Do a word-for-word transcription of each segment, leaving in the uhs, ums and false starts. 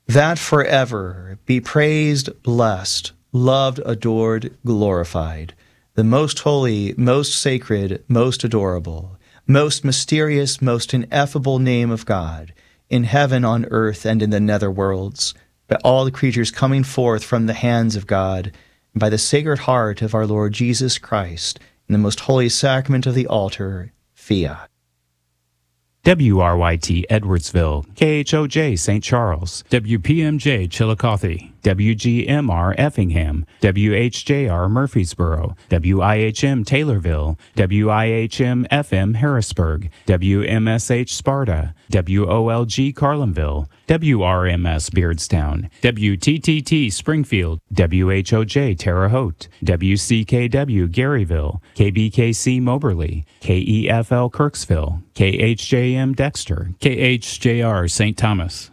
that forever be praised, blessed, loved, adored, glorified, the most holy, most sacred, most adorable, most mysterious, most ineffable name of God, in heaven, on earth, and in the nether worlds, by all the creatures coming forth from the hands of God, and by the sacred heart of our Lord Jesus Christ, in the most holy sacrament of the altar, fiat. W R Y T Edwardsville, K H O J Saint Charles, W P M J Chillicothe, W G M R Effingham, W H J R Murfreesboro, W I H M Taylorville, W I H M F M Harrisburg, W M S H Sparta, W O L G Carlinville, W R M S Beardstown, W T T T Springfield, W H O J Terre Haute, W C K W Garyville, K B K C Moberly, K E F L Kirksville, K H J M Dexter, K H J R Saint Thomas.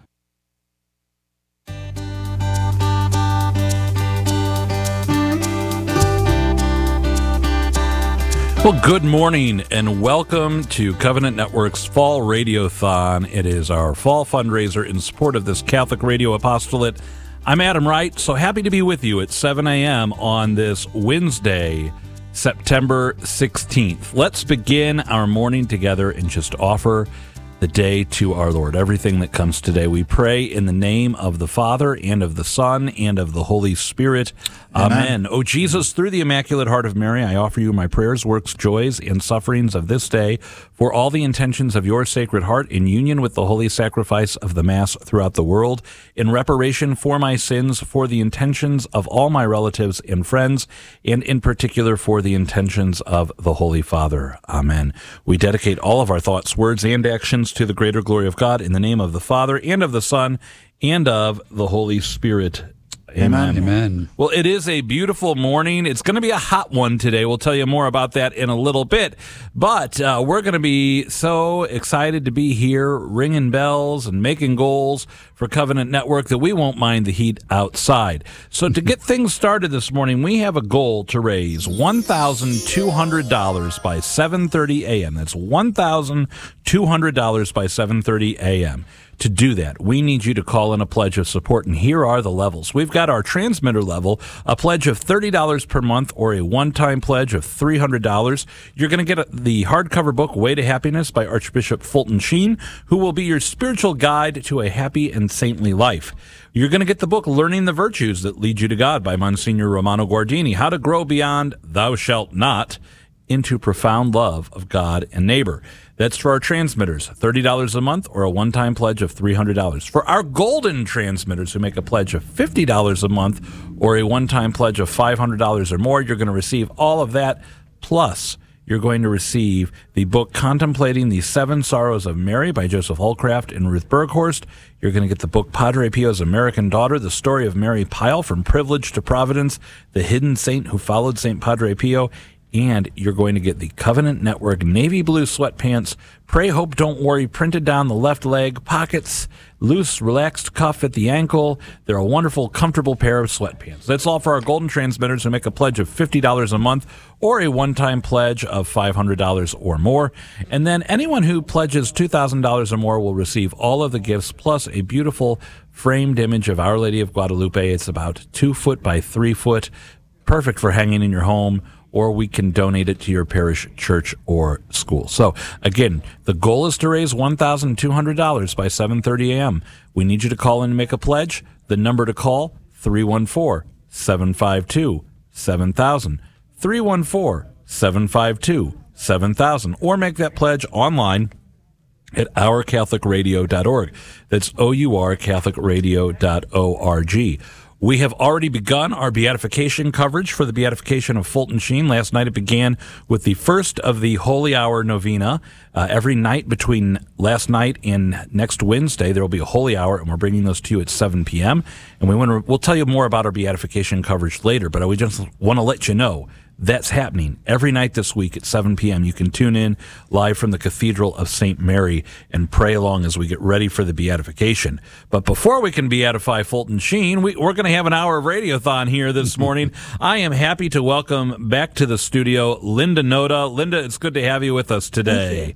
Well, good morning and welcome to Covenant Network's Fall Radiothon. It is our fall fundraiser in support of this Catholic radio apostolate. I'm Adam Wright, so happy to be with you at seven a.m. on this Wednesday, September sixteenth. Let's begin our morning together and just offer the day to our Lord. Everything that comes today, we pray in the name of the Father and of the Son and of the Holy Spirit. Amen. Amen. O Jesus, through the Immaculate Heart of Mary, I offer you my prayers, works, joys, and sufferings of this day for all the intentions of your Sacred Heart in union with the holy sacrifice of the Mass throughout the world, in reparation for my sins, for the intentions of all my relatives and friends, and in particular for the intentions of the Holy Father. Amen. We dedicate all of our thoughts, words, and actions to the greater glory of God in the name of the Father and of the Son and of the Holy Spirit. Amen. Amen. Well, it is a beautiful morning. It's going to be a hot one today. We'll tell you more about that in a little bit. But uh, we're going to be so excited to be here, ringing bells and making goals for Covenant Network that we won't mind the heat outside. So to get things started this morning, we have a goal to raise one thousand two hundred dollars by seven thirty a.m. That's one thousand two hundred dollars by seven thirty a.m. To do that, we need you to call in a pledge of support, and here are the levels. We've got our transmitter level, a pledge of thirty dollars per month or a one-time pledge of three hundred dollars. You're going to get the hardcover book, Way to Happiness by Archbishop Fulton Sheen, who will be your spiritual guide to a happy and saintly life. You're going to get the book, Learning the Virtues That Lead You to God by Monsignor Romano Guardini, How to Grow Beyond Thou Shalt Not into Profound Love of God and Neighbor. That's for our transmitters, thirty dollars a month or a one-time pledge of three hundred dollars. For our golden transmitters who make a pledge of fifty dollars a month or a one-time pledge of five hundred dollars or more, you're going to receive all of that, plus you're going to receive the book Contemplating the Seven Sorrows of Mary by Joseph Holcraft and Ruth Berghorst. You're going to get the book Padre Pio's American Daughter, the story of Mary Pyle, From Privilege to Providence, the hidden saint who followed Saint Padre Pio. And you're going to get the Covenant Network navy blue sweatpants, Pray, Hope, Don't Worry, printed down the left leg, pockets, loose, relaxed cuff at the ankle. They're a wonderful, comfortable pair of sweatpants. That's all for our golden transmitters who make a pledge of fifty dollars a month or a one-time pledge of five hundred dollars or more. And then anyone who pledges two thousand dollars or more will receive all of the gifts plus a beautiful framed image of Our Lady of Guadalupe. It's about two foot by three foot, perfect for hanging in your home, or we can donate it to your parish, church, or school. So, again, the goal is to raise one thousand two hundred dollars by seven thirty a.m. We need you to call in and make a pledge. The number to call, three one four, seven five two, seven thousand, three one four, seven five two, seven thousand, or make that pledge online at our catholic radio dot org. That's O U R catholic radio dot org. We have already begun our beatification coverage for the beatification of Fulton Sheen. Last night it began with the first of the Holy Hour Novena. Uh, every night between last night and next Wednesday, there will be a Holy Hour, and we're bringing those to you at seven p.m. And we want to, we'll tell you more about our beatification coverage later, but we just want to let you know that's happening every night this week at seven p.m. You can tune in live from the Cathedral of Saint Mary and pray along as we get ready for the beatification. But before we can beatify Fulton Sheen, we, we're going to have an hour of Radiothon here this morning. I am happy to welcome back to the studio Linda Noda. Linda, it's good to have you with us today.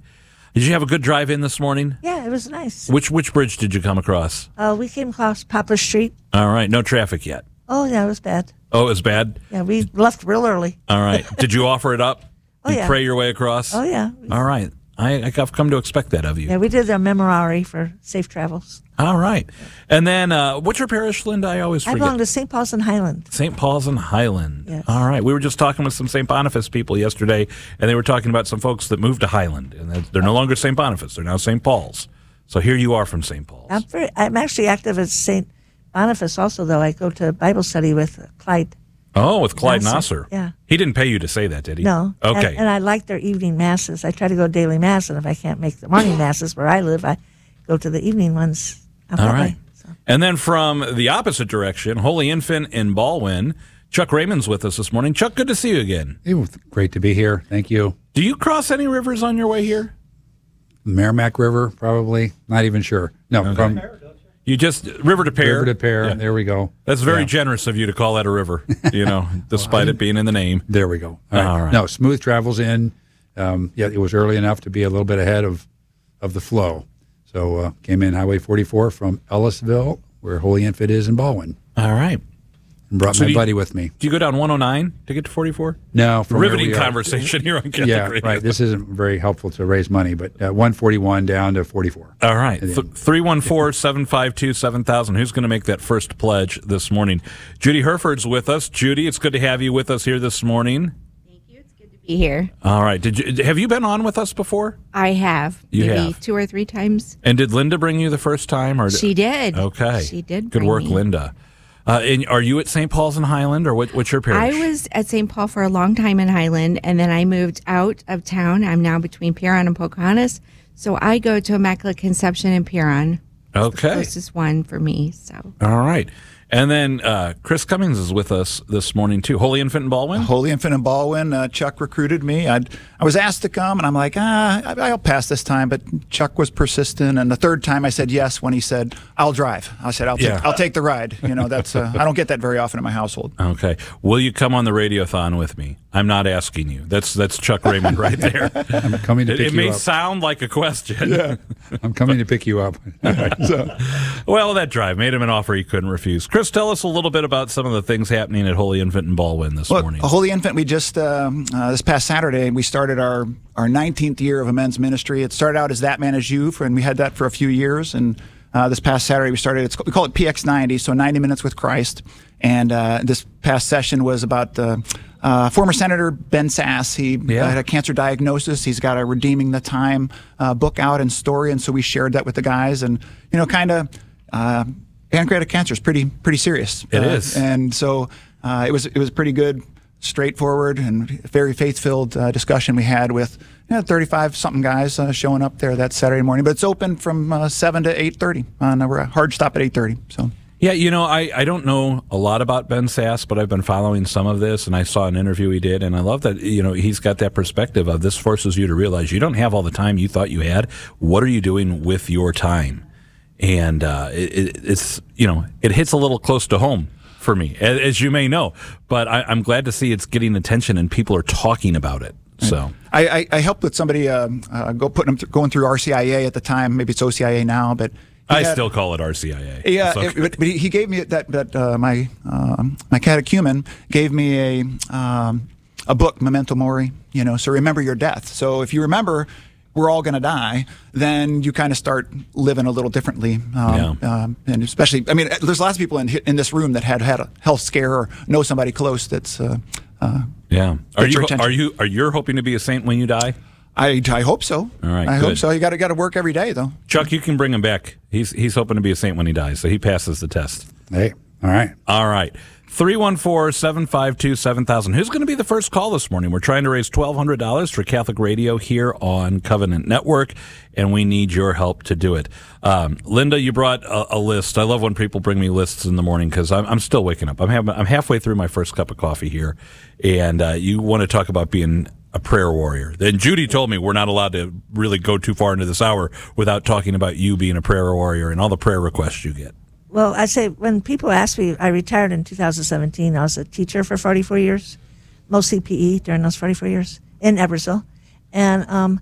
Did you have a good drive in this morning? Yeah, it was nice. Which which bridge did you come across? Uh, we came across Poplar Street. All right, no traffic yet. Oh, yeah, it was bad. Oh, it was bad? Yeah, we left real early. All right. Did you offer it up? Oh, you yeah. pray your way across? Oh, yeah. All right. I, I've come to expect that of you. Yeah, we did a memorare for safe travels. All right. And then, uh, what's your parish, Linda? I always I forget. belong to Saint Paul's in Highland. Saint Paul's in Highland. Yes. All right. We were just talking with some Saint Boniface people yesterday, and they were talking about some folks that moved to Highland, and they're- they're no longer Saint Boniface. They're now Saint Paul's. So here you are from Saint Paul's. I'm, very, I'm actually active at Saint Boniface also, though. I go to Bible study with Clyde. Oh, with Clyde Nasser. Nasser. Yeah. He didn't pay you to say that, did he? No. Okay. And, and I like their evening masses. I try to go daily mass, and if I can't make the morning masses where I live, I go to the evening ones. out All that right. way. So. And then from the opposite direction, Holy Infant in Baldwin, Chuck Raymond's with us this morning. Chuck, good to see you again. It was great to be here. Thank you. Do you cross any rivers on your way here? Merrimack River, probably. Not even sure. No, from You just River to Pear. River to Pear. Yeah. There we go. That's very Yeah. generous of you to call that a river, you know, despite it being in the name. There we go. All right. All right. No, smooth travels in. Um, yeah, it was early enough to be a little bit ahead of, of the flow. So uh, came in Highway forty-four from Ellisville, where Holy Infant is in Baldwin, All right. and brought So my do you- buddy with me. Do you go down one oh nine to get to forty-four? No, from where Riveting we are- conversation here on Catholic Yeah, Radio. right. This isn't very helpful to raise money, but uh, one forty-one down to forty-four. All right. And then- three one four, seven five two, seven thousand. Who's going to make that first pledge this morning? Judy Herford's with us. Judy, it's good to have you with us here this morning. Thank you. It's good to be here. All right. Did you have you been on with us before? I have You maybe have. two or three times. And did Linda bring you the first time? Or She did. Okay. She did Good bring work, me. Linda. Uh, and are you at Saint Paul's in Highland, or what, what's your parish? I was at Saint Paul for a long time in Highland, and then I moved out of town. I'm now between Piron and Pocahontas, so I go to Immaculate Conception in Piron. The Okay. closest one for me. So All right. And then uh, Chris Cummings is with us this morning, too. Holy Infant in Baldwin? Holy Infant in Baldwin. Uh, Chuck recruited me. I'd, I was asked to come, and I'm like, ah, I- I'll pass this time. But Chuck was persistent, and the third time I said yes when he said, "I'll drive." I said, "I'll take, Yeah. I'll take the ride." You know, that's uh, I don't get that very often in my household. Okay. Will you come on the radiothon with me? I'm not asking you. That's that's Chuck Raymond right there. I'm coming to It, pick it you may up. sound like a question. I'm coming to pick you up. So, Well, that drive made him an offer he couldn't refuse. Chris, tell us a little bit about some of the things happening at Holy Infant in Baldwin this well, morning. Holy Infant, we just um, uh, this past Saturday we started our our nineteenth year of a men's ministry. It started out as That Man Is You, for, and we had that for a few years. And uh, this past Saturday we started. It's, we call it P X ninety, so ninety minutes with Christ. And uh, this past session was about the uh, former Senator Ben Sass. He Yeah. uh, had a cancer diagnosis. He's got a Redeeming the Time uh, book out and story, and so we shared that with the guys. And you know, kind of. Uh, Pancreatic cancer is pretty pretty serious. It uh, is. and so uh, it was it was pretty good, straightforward, and very faith-filled uh, discussion we had with you know, thirty-five something guys uh, showing up there that Saturday morning. But it's open from uh, seven to eight thirty. Uh, we're a hard stop at eight thirty. So. Yeah, you know, I, I don't know a lot about Ben Sass, but I've been following some of this, and I saw an interview he did, and I love that, you know, he's got that perspective of this forces you to realize you don't have all the time you thought you had. What are you doing with your time? And uh, it, it, it's, you know, it hits a little close to home for me, as, as you may know. But I, I'm glad to see it's getting attention and people are talking about it. So I, I, I helped with somebody um, uh, go putting them th- going through R C I A at the time. Maybe it's O C I A now, but he I had- still call it R C I A. Yeah, It's okay. it- but, but he he gave me that that uh, my um, my catechumen gave me a um, a book, Memento Mori. You know, so remember your death. So if you remember, we're all going to die, then you kind of start living a little differently. Um, Yeah. um, and especially, I mean, there's lots of people in in this room that had had a health scare or know somebody close that's. Uh, uh, Yeah. Are Get your you attention. are you are you hoping to be a saint when you die? I, I hope so. All right, I good. hope so. You got to got to work every day though. Chuck, you can bring him back. He's he's hoping to be a saint when he dies, so he passes the test. Hey, all right. All right. three one four, seven five two, seven thousand. Who's going to be the first call this morning? We're trying to raise twelve hundred dollars for Catholic Radio here on Covenant Network, and we need your help to do it. Um, Linda, you brought a, a list. I love when people bring me lists in the morning because I'm, I'm still waking up. I'm, having, I'm halfway through my first cup of coffee here, and uh, you want to talk about being a prayer warrior. Then Judy told me we're not allowed to really go too far into this hour without talking about you being a prayer warrior and all the prayer requests you get. Well, I say when people ask me, I retired in two thousand seventeen. I was a teacher for forty-four years, mostly P E during those forty-four years in Ebersville. And um,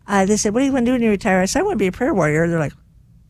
I, they said, what do you want to do when you retire? I said, I want to be a prayer warrior. They're like,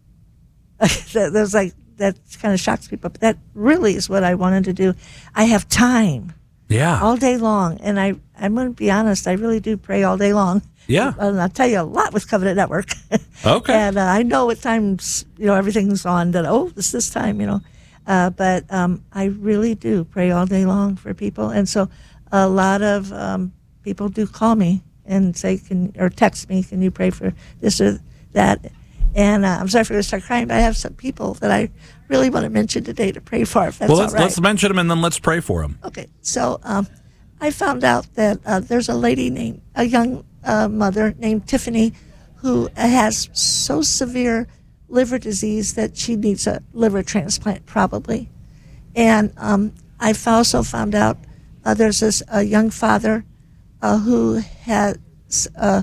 that, that was like, that kind of shocks people, but that really is what I wanted to do. I have time Yeah. all day long, and I, I'm going to be honest, I really do pray all day long. Yeah. And I'll tell you a lot with Covenant Network. Okay. And uh, I know at times, you know, everything's on that, oh, it's this time, you know. Uh, but um, I really do pray all day long for people. And so a lot of um, people do call me and say, can or text me, can you pray for this or that? And uh, I'm sorry if I'm going to start crying, but I have some people that I really want to mention today to pray for, if that's well, all let's, right. let's mention them and then let's pray for them. Okay, so um, I found out that uh, there's a lady named, a young uh, mother named Tiffany who has so severe liver disease that she needs a liver transplant probably. And um, I've also found out uh, there's this a young father uh, who has an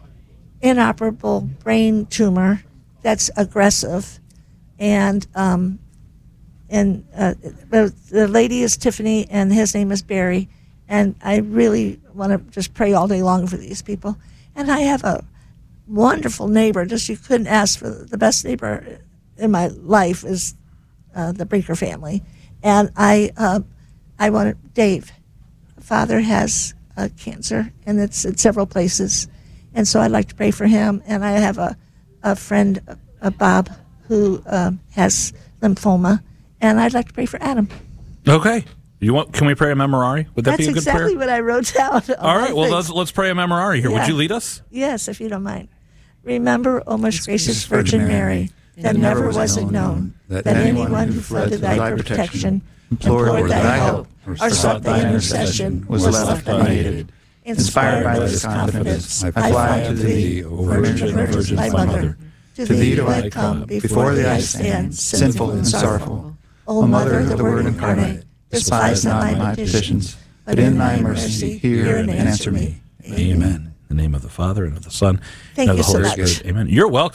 inoperable brain tumor that's aggressive. And um, and uh, the lady is Tiffany, and his name is Barry. And I really want to just pray all day long for these people. And I have a wonderful neighbor. Just you couldn't ask for the best neighbor in my life is uh, the Brinker family. And I, uh, I want Dave. Father has uh, cancer, and it's in several places. And so I'd like to pray for him. And I have a, a friend, uh, Bob, who uh, has lymphoma, and I'd like to pray for Adam. Okay. You want? Can we pray a memorare? Would that That's be a good exactly prayer? what I wrote down. All right. Well, let's let's pray a memorare here. Yeah. Would you lead us? Yes, if you don't mind. Remember, O most gracious Virgin Mary, that never was it known that anyone who fled to thy protection, implored thy help, or sought thy intercession, was left unaided. Inspired by this confidence, I fly to thee, O Virgin, Virgin, my mother. To thee do I come, before thee I stand, sinful and sorrowful. O Mother of the Word incarnate, despise not my petitions, but in thy mercy hear and answer me. Amen. In the name of the Father, and of the Son, Thank and of you the so Holy much. Spirit. Amen. You're welcome.